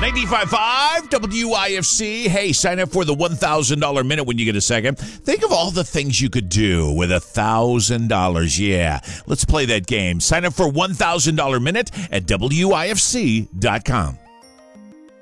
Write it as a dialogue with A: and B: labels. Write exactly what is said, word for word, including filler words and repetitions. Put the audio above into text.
A: ninety-five point five W I F C. Hey, sign up for the one thousand dollars minute when you get a second. Think of all the things you could do with one thousand dollars. Yeah, let's play that game. Sign up for one thousand dollars minute at W I F C dot com.